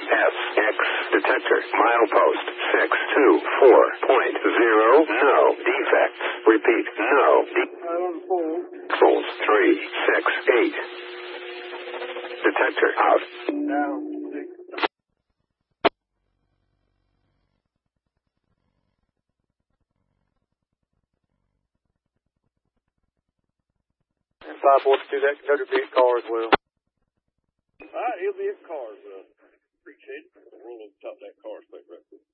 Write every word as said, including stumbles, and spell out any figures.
S X detector. Milepost six two four point zero. No defects. Repeat. No defects. Pixels three six eight. Detector out. Down six. And five forty-two, that conductor be at car as well. All right, he'll be at cars. Uh, appreciate it. Roll on top of that car, right quick.